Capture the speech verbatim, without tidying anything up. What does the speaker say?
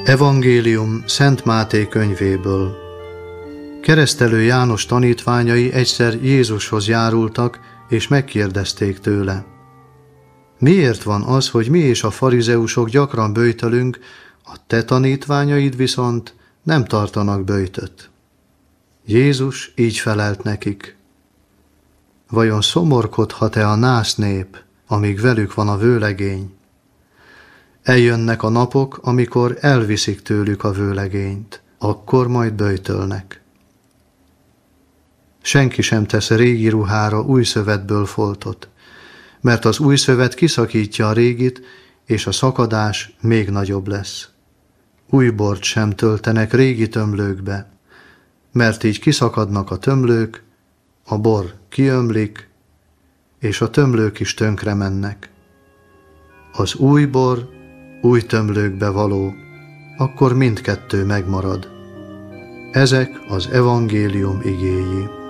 Evangélium Szent Máté könyvéből. Keresztelő János tanítványai egyszer Jézushoz járultak, és megkérdezték tőle: miért van az, hogy mi és a farizeusok gyakran böjtölünk, a te tanítványaid viszont nem tartanak böjtöt? Jézus így felelt nekik: vajon szomorkodhat-e a nász nép, amíg velük van a vőlegény? Eljönnek a napok, amikor elviszik tőlük a vőlegényt, akkor majd böjtölnek. Senki sem tesz régi ruhára új szövetből foltot, mert az új szövet kiszakítja a régit, és a szakadás még nagyobb lesz. Új bort sem töltenek régi tömlőkbe, mert így kiszakadnak a tömlők, a bor kiömlik, és a tömlők is tönkre mennek. Az új bor új tömlőkbe való, akkor mindkettő megmarad. Ezek az evangélium igéi.